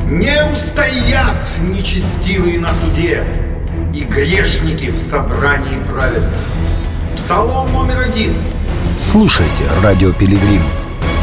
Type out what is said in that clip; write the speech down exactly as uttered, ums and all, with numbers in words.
Не устоят нечестивые на суде и грешники в собрании праведных. Псалом номер один. Слушайте радио Пилигрим.